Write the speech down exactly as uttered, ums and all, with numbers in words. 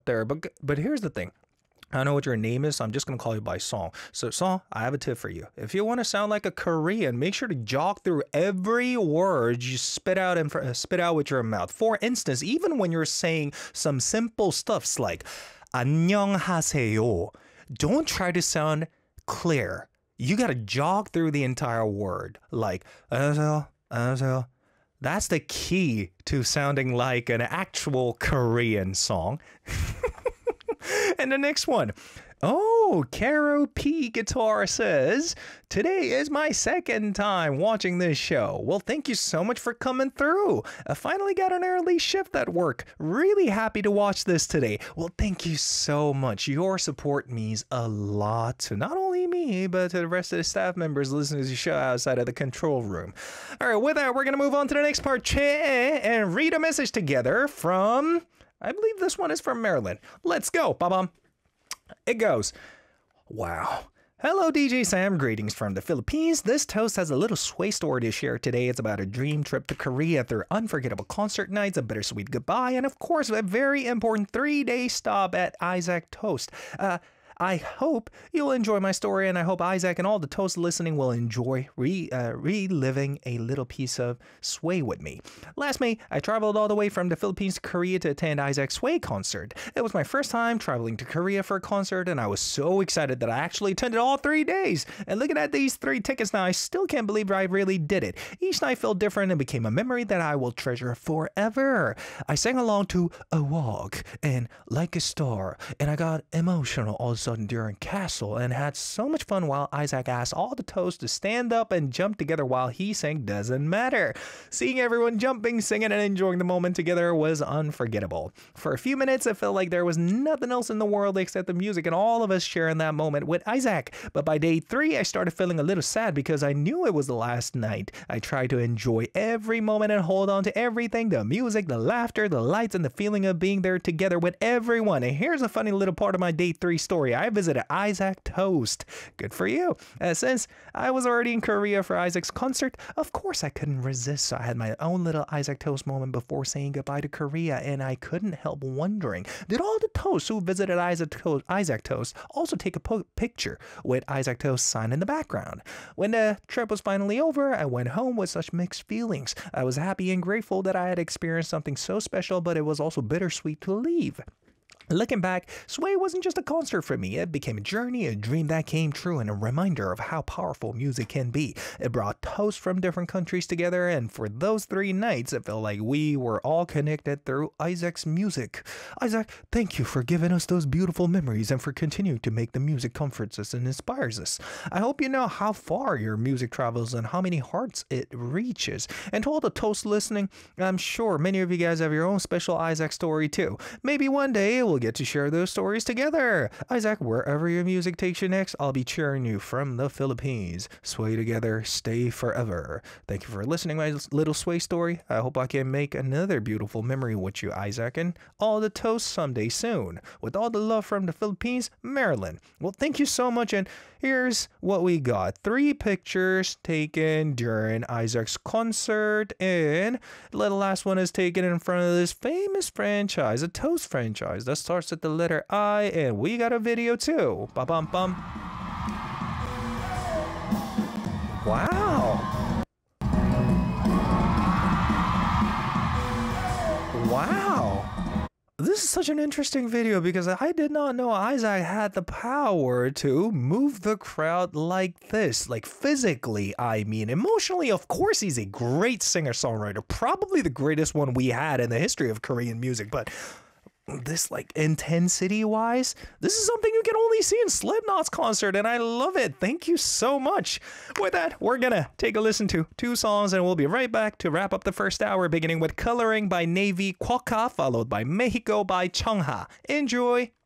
there. But but here's the thing. I don't know what your name is, so I'm just gonna call you by Song. So Song, I have a tip for you. If you want to sound like a Korean, make sure to jog through every word you spit out and uh, spit out with your mouth. For instance, even when you're saying some simple stuffs like 안녕하세요, don't try to sound clear. You gotta jog through the entire word. Like 안녕하세요, 안녕하세요. That's the key to sounding like an actual Korean song. And the next one. Oh, Caro P Guitar says, today is my second time watching this show. Well, thank you so much for coming through. I finally got an early shift at work. Really happy to watch this today. Well, thank you so much. Your support means a lot to not only me, but to the rest of the staff members listening to the show outside of the control room. All right, with that, we're going to move on to the next part and read a message together from... I believe this one is from Maryland. Let's go, ba-bum. It goes, wow. Hello, D J Sam. Greetings from the Philippines. This toast has a little sway story to share today. It's about a dream trip to Korea through unforgettable concert nights, a bittersweet goodbye, and of course, a very important three-day stop at Isaac Toast. Uh, I hope you'll enjoy my story, and I hope Isaac and all the Toast listening will enjoy re, uh, reliving a little piece of Sway with me. Last May, I traveled all the way from the Philippines to Korea to attend Isaac's Sway concert. It was my first time traveling to Korea for a concert, and I was so excited that I actually attended all three days. And looking at these three tickets now, I still can't believe I really did it. Each night felt different and became a memory that I will treasure forever. I sang along to A Walk and Like a Star, and I got emotional all of a sudden during Castle and had so much fun while Isaac asked all the Toast to stand up and jump together while he sang Doesn't Matter. Seeing everyone jumping, singing, and enjoying the moment together was unforgettable. For a few minutes, it felt like there was nothing else in the world except the music and all of us sharing that moment with Isaac. But by day three, I started feeling a little sad because I knew it was the last night. I tried to enjoy every moment and hold on to everything, the music, the laughter, the lights, and the feeling of being there together with everyone. And here's a funny little part of my day three story. I visited Isaac Toast. Good for you. Uh, since I was already in Korea for Isaac's concert, of course I couldn't resist. So I had my own little Isaac Toast moment before saying goodbye to Korea, and I couldn't help wondering, did all the Toasts who visited Isaac Toast, Isaac Toast also take a po- picture with Isaac Toast sign in the background? When the trip was finally over, I went home with such mixed feelings. I was happy and grateful that I had experienced something so special, but it was also bittersweet to leave. Looking back, Sway wasn't just a concert for me. It became a journey, a dream that came true, and a reminder of how powerful music can be. It brought Toast from different countries together, and for those three nights, it felt like we were all connected through Isaac's music. Isaac, thank you for giving us those beautiful memories and for continuing to make the music comforts us and inspires us. I hope you know how far your music travels and how many hearts it reaches. And to all the Toast listening, I'm sure many of you guys have your own special Isaac story too. Maybe one day we'll get to share those stories together. Isaac, wherever your music takes you next, I'll be cheering you from the Philippines. Sway together, stay forever. Thank you for listening to my little Sway story. I hope I can make another beautiful memory with you, Isaac, and all the Toast someday soon. With all the love from the Philippines, Maryland. Well, thank you so much, and here's what we got. Three pictures taken during Isaac's concert, and the last one is taken in front of this famous franchise, a Toast franchise that starts with the letter I, and we got a video too. Bum bum bum. Wow. Wow. This is such an interesting video because I did not know Isaac had the power to move the crowd like this. Like physically, I mean. Emotionally, of course, he's a great singer-songwriter. Probably the greatest one we had in the history of Korean music. But this, like, intensity wise, this is something you can only see in Slipknot's concert, and I love it. Thank you so much. With that, we're gonna take a listen to two songs, and we'll be right back to wrap up the first hour, beginning with Coloring by Navy Quokka, followed by Mexico by Chungha. Enjoy.